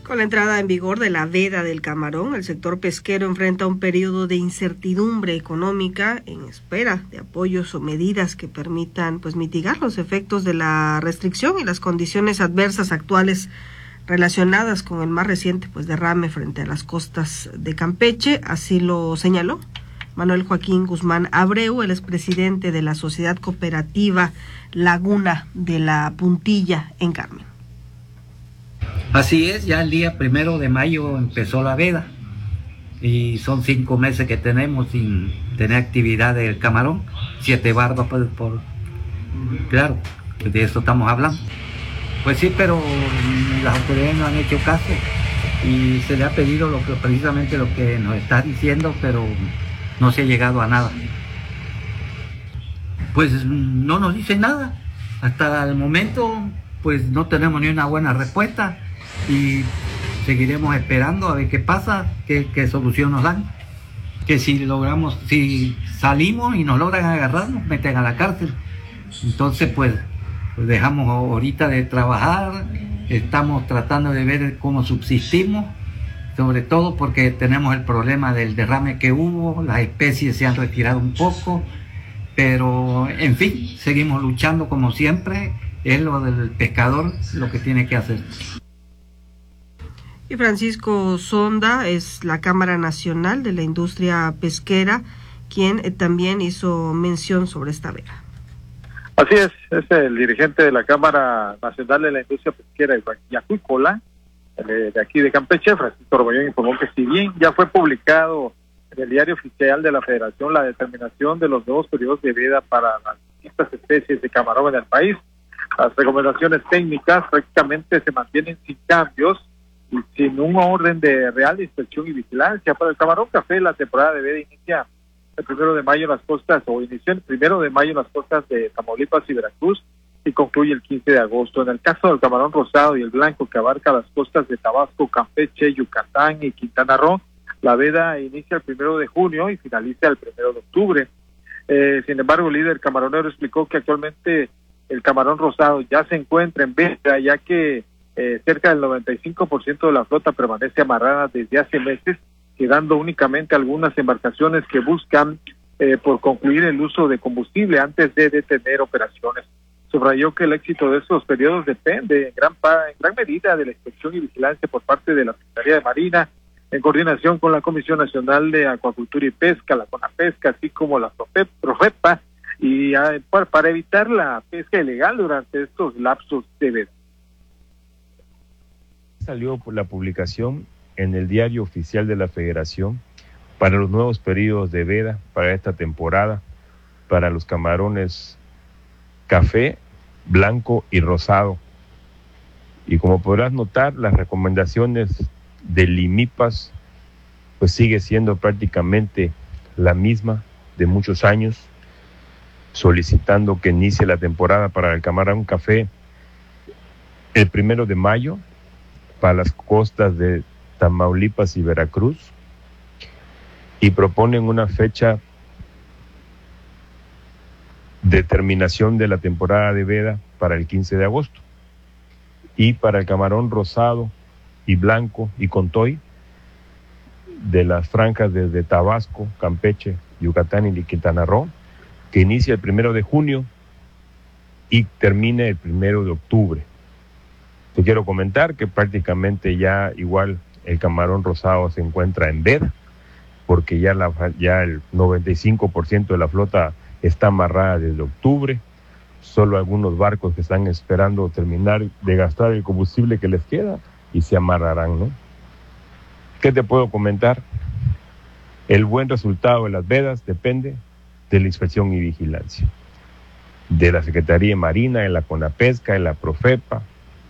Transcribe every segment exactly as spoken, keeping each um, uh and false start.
Con la entrada en vigor de la veda del camarón, el sector pesquero enfrenta un periodo de incertidumbre económica en espera de apoyos o medidas que permitan pues mitigar los efectos de la restricción y las condiciones adversas actuales relacionadas con el más reciente pues derrame frente a las costas de Campeche. Así lo señaló Manuel Joaquín Guzmán Abreu, el expresidente de la Sociedad Cooperativa Laguna de la Puntilla en Carmen. Así es, ya el día primero de mayo empezó la veda y son cinco meses que tenemos sin tener actividad del camarón, siete barbas por, por claro, de eso estamos hablando. Pues sí, pero las autoridades no han hecho caso y se le ha pedido lo que, precisamente lo que nos está diciendo, pero no se ha llegado a nada. Pues no nos dicen nada, hasta el momento pues no tenemos ni una buena respuesta. Y seguiremos esperando a ver qué pasa, qué, qué solución nos dan. Que si logramos, si salimos y nos logran agarrar, nos meten a la cárcel. Entonces, pues, pues dejamos ahorita de trabajar, estamos tratando de ver cómo subsistimos, sobre todo porque tenemos el problema del derrame que hubo, las especies se han retirado un poco, pero en fin, seguimos luchando como siempre, es lo del pescador lo que tiene que hacer. Y Francisco Sonda es la Cámara Nacional de la Industria Pesquera, quien eh, también hizo mención sobre esta veda. Así es, es el dirigente de la Cámara Nacional de la Industria Pesquera y Acuícola, de, de aquí de Campeche. Francisco Robollón informó que si bien ya fue publicado en el diario oficial de la Federación la determinación de los nuevos periodos de veda para las distintas especies de camarón en el país, las recomendaciones técnicas prácticamente se mantienen sin cambios y sin un orden de real inspección y vigilancia. Para el camarón café, la temporada de veda inicia el primero de mayo en las costas, o inició el primero de mayo en las costas de Tamaulipas y Veracruz y concluye el quince de agosto. En el caso del camarón rosado y el blanco, que abarca las costas de Tabasco, Campeche, Yucatán y Quintana Roo, la veda inicia el primero de junio y finaliza el primero de octubre. Eh, sin embargo, el líder camaronero explicó que actualmente el camarón rosado ya se encuentra en veda, ya que Eh, cerca del noventa y cinco por ciento de la flota permanece amarrada desde hace meses, quedando únicamente algunas embarcaciones que buscan eh, por concluir el uso de combustible antes de detener operaciones. Subrayó que el éxito de estos periodos depende en gran, en gran medida de la inspección y vigilancia por parte de la Secretaría de Marina, en coordinación con la Comisión Nacional de Acuacultura y Pesca, la CONAPESCA, así como la PROFEPA, y uh, para, para evitar la pesca ilegal durante estos lapsos de veda. Salió por la publicación en el diario oficial de la Federación para los nuevos periodos de veda para esta temporada, para los camarones café, blanco y rosado. Y como podrás notar, las recomendaciones del IMIPAS pues sigue siendo prácticamente la misma de muchos años, solicitando que inicie la temporada para el camarón café el primero de mayo, para las costas de Tamaulipas y Veracruz, y proponen una fecha de terminación de la temporada de veda para el quince de agosto, y para el camarón rosado y blanco y contoy de las franjas desde Tabasco, Campeche, Yucatán y Quintana Roo, que inicia el primero de junio y termine el primero de octubre. Te quiero comentar que prácticamente ya igual el camarón rosado se encuentra en veda, porque ya, la, ya el noventa y cinco por ciento de la flota está amarrada desde octubre, solo algunos barcos que están esperando terminar de gastar el combustible que les queda y se amarrarán, ¿no? ¿Qué te puedo comentar? El buen resultado de las vedas depende de la inspección y vigilancia, de la Secretaría de Marina, de la CONAPESCA, de la PROFEPA,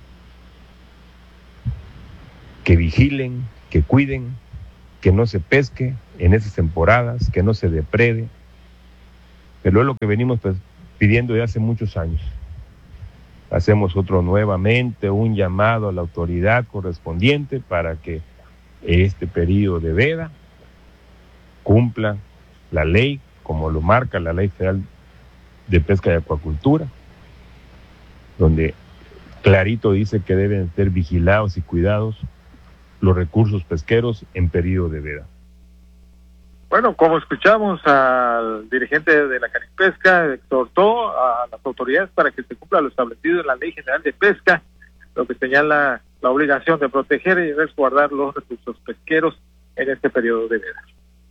que vigilen, que cuiden, que no se pesque en esas temporadas, que no se deprede. Pero es lo que venimos pues, pidiendo de hace muchos años. Hacemos otro nuevamente, un llamado a la autoridad correspondiente para que este periodo de veda cumpla la ley, como lo marca la Ley Federal de Pesca y Acuacultura, donde clarito dice que deben ser vigilados y cuidados los recursos pesqueros en periodo de veda. Bueno, como escuchamos al dirigente de la Canipesca, exhortó a las autoridades para que se cumpla lo establecido en la Ley General de Pesca, lo que señala la obligación de proteger y resguardar los recursos pesqueros en este periodo de veda.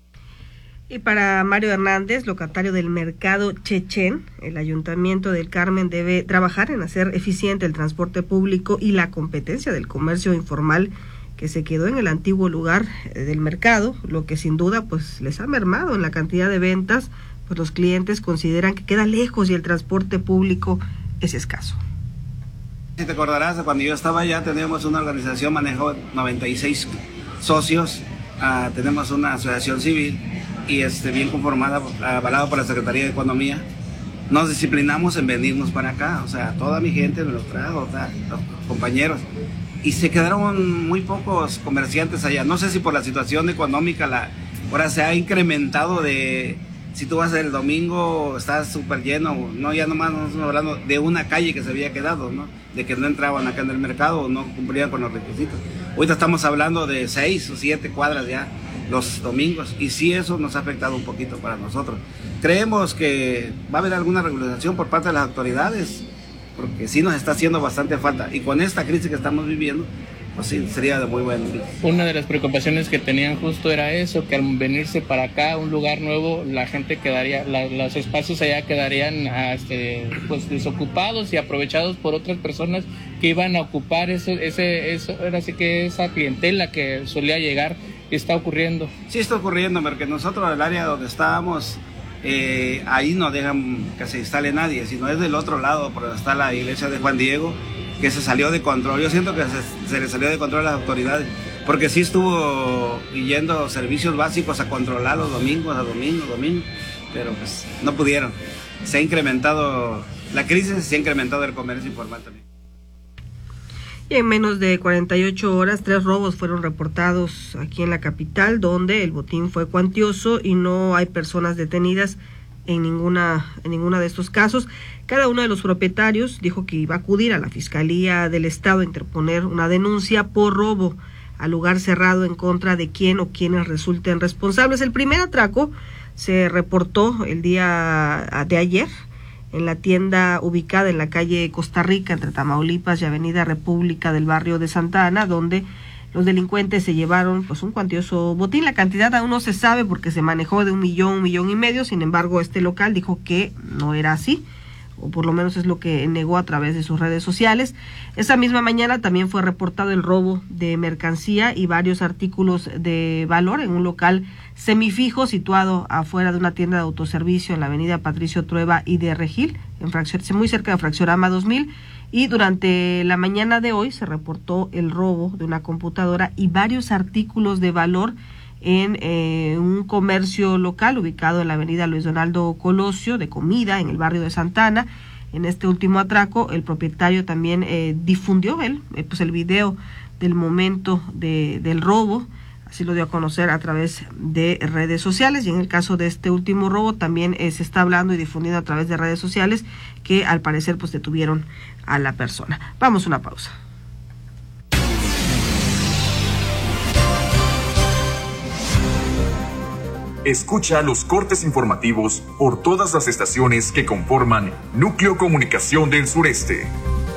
Y para Mario Hernández, locatario del mercado Chechen, el Ayuntamiento del Carmen debe trabajar en hacer eficiente el transporte público y la competencia del comercio informal que se quedó en el antiguo lugar del mercado, lo que sin duda pues les ha mermado en la cantidad de ventas, pues los clientes consideran que queda lejos y el transporte público es escaso. Si te acordarás, cuando yo estaba allá teníamos una organización, manejó noventa y seis socios, uh, tenemos una asociación civil y este, bien conformada, avalada por la Secretaría de Economía. Nos disciplinamos en venirnos para acá, o sea, toda mi gente me los trajo, o sea, los compañeros. Y se quedaron muy pocos comerciantes allá. No sé si por la situación económica, la, ahora se ha incrementado de, si tú vas el domingo, estás súper lleno, no, ya nomás no estamos hablando de una calle que se había quedado, ¿no? De que no entraban acá en el mercado o no cumplían con los requisitos. Ahorita estamos hablando de seis o siete cuadras ya los domingos, y sí, eso nos ha afectado un poquito para nosotros. Creemos que va a haber alguna regulación por parte de las autoridades, porque sí nos está haciendo bastante falta, y con esta crisis que estamos viviendo, pues sí, sería de muy buen. Una de las preocupaciones que tenían justo era eso, que al venirse para acá, un lugar nuevo, la gente quedaría, la, los espacios allá quedarían este, pues desocupados y aprovechados por otras personas que iban a ocupar eso, ese, eso, era así que esa clientela que solía llegar. ¿Está ocurriendo? Sí, está ocurriendo, porque nosotros, el área donde estábamos, eh, ahí no dejan que se instale nadie, sino es del otro lado, por donde está la iglesia de Juan Diego, que se salió de control. Yo siento que se, se le salió de control a las autoridades, porque sí estuvo yendo servicios básicos a controlar los domingos, a domingo, domingo, pero pues no pudieron. Se ha incrementado la crisis, se ha incrementado el comercio informal también. Y en menos de cuarenta y ocho horas, tres robos fueron reportados aquí en la capital, donde el botín fue cuantioso y no hay personas detenidas en ninguna, en ninguna de estos casos. Cada uno de los propietarios dijo que iba a acudir a la Fiscalía del Estado a interponer una denuncia por robo al lugar cerrado en contra de quien o quienes resulten responsables. El primer atraco se reportó el día de ayer en la tienda ubicada en la calle Costa Rica, entre Tamaulipas y Avenida República del barrio de Santa Ana, donde los delincuentes se llevaron pues un cuantioso botín. La cantidad aún no se sabe porque se manejó de un millón, un millón y medio. Sin embargo, este local dijo que no era así, o por lo menos es lo que negó a través de sus redes sociales. Esa misma mañana también fue reportado el robo de mercancía y varios artículos de valor en un local semifijo situado afuera de una tienda de autoservicio en la avenida Patricio Trueba y de Regil, en fracción, muy cerca de Fracciorama dos mil. Y durante la mañana de hoy se reportó el robo de una computadora y varios artículos de valor en eh, un comercio local ubicado en la avenida Luis Donaldo Colosio, de comida, en el barrio de Santa Ana. En este último atraco, el propietario también eh, difundió él, eh, pues el video del momento de, del robo, así lo dio a conocer a través de redes sociales. Y en el caso de este último robo también eh, se está hablando y difundiendo a través de redes sociales que al parecer pues detuvieron a la persona. Vamos a una pausa. Escucha los cortes informativos por todas las estaciones que conforman Núcleo Comunicación del Sureste.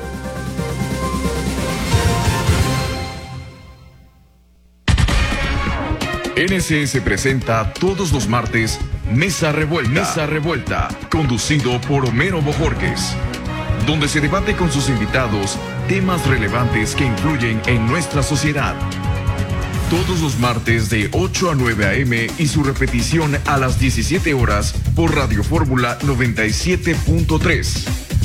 N S S presenta todos los martes Mesa Revuelta, Mesa Revuelta, conducido por Homero Bojorquez, donde se debate con sus invitados temas relevantes que influyen en nuestra sociedad. Todos los martes de ocho a nueve a eme y su repetición a las diecisiete horas por Radio Fórmula noventa y siete punto tres.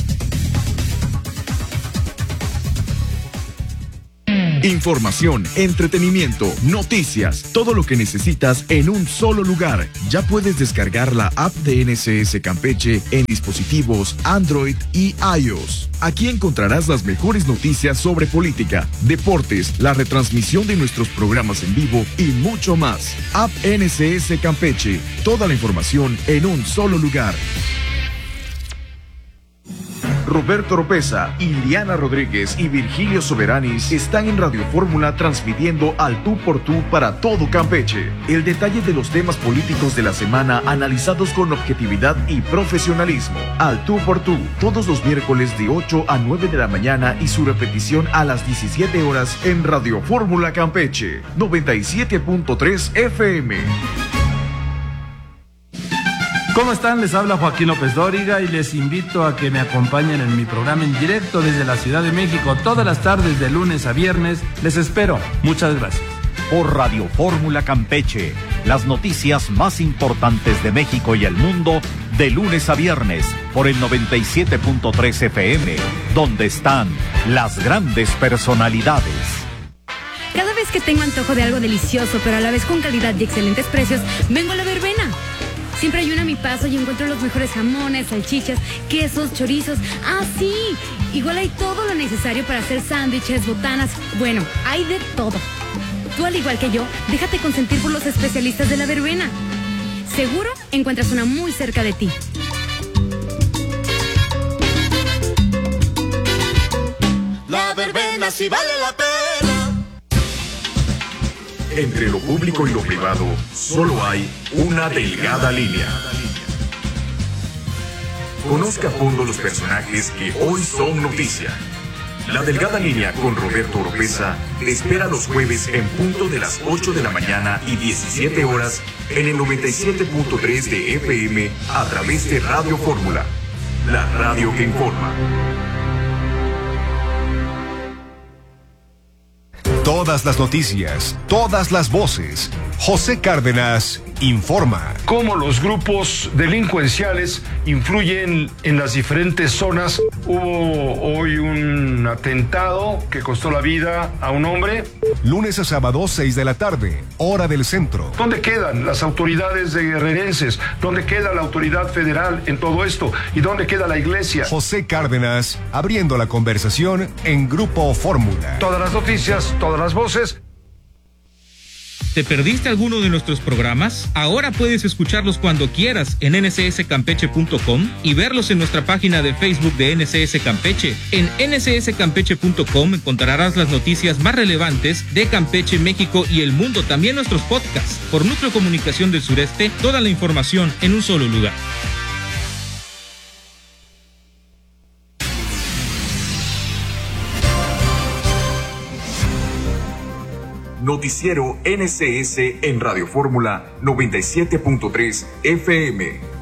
Información, entretenimiento, noticias, todo lo que necesitas en un solo lugar. Ya puedes descargar la app de N S S Campeche en dispositivos Android y iOS. Aquí encontrarás las mejores noticias sobre política, deportes, la retransmisión de nuestros programas en vivo y mucho más. App N S S Campeche, toda la información en un solo lugar. Roberto Oropesa, Iliana Rodríguez y Virgilio Soberanis están en Radio Fórmula transmitiendo al tú por tú para todo Campeche. El detalle de los temas políticos de la semana analizados con objetividad y profesionalismo. Al tú por tú, todos los miércoles de ocho a nueve de la mañana y su repetición a las diecisiete horas en Radio Fórmula Campeche, noventa y siete punto tres F M. ¿Cómo están? Les habla Joaquín López Dóriga y les invito a que me acompañen en mi programa en directo desde la Ciudad de México todas las tardes de lunes a viernes. Les espero. Muchas gracias. Por Radio Fórmula Campeche, las noticias más importantes de México y el mundo de lunes a viernes por el noventa y siete punto tres F M, donde están las grandes personalidades. Cada vez que tengo antojo de algo delicioso, pero a la vez con calidad y excelentes precios, vengo a La Verbena. Siempre hay una a mi paso y encuentro los mejores jamones, salchichas, quesos, chorizos. ¡Ah, sí! Igual hay todo lo necesario para hacer sándwiches, botanas. Bueno, hay de todo. Tú, al igual que yo, déjate consentir por los especialistas de La Verbena. Seguro encuentras una muy cerca de ti. La Verbena sí vale la pena. Entre lo público y lo privado, solo hay una delgada línea. Conozca a fondo los personajes que hoy son noticia. La delgada línea con Roberto Oropesa te espera los jueves en punto de las ocho de la mañana y diecisiete horas en el noventa y siete punto tres de F M a través de Radio Fórmula, la radio que informa. Todas las noticias, todas las voces. José Cárdenas informa. Cómo los grupos delincuenciales influyen en las diferentes zonas. Hubo hoy un atentado que costó la vida a un hombre. Lunes a sábado, seis de la tarde, hora del centro. ¿Dónde quedan las autoridades de guerrerenses? ¿Dónde queda la autoridad federal en todo esto? ¿Y dónde queda la iglesia? José Cárdenas, abriendo la conversación en Grupo Fórmula. Todas las noticias, todas las voces. ¿Te perdiste alguno de nuestros programas? Ahora puedes escucharlos cuando quieras en N C S campeche punto com y verlos en nuestra página de Facebook de N C S Campeche. En N C S campeche punto com encontrarás las noticias más relevantes de Campeche, México y el mundo. También nuestros podcasts. Por Núcleo Comunicación del Sureste, toda la información en un solo lugar. Noticiero N C S en Radio Fórmula noventa y siete punto tres F M.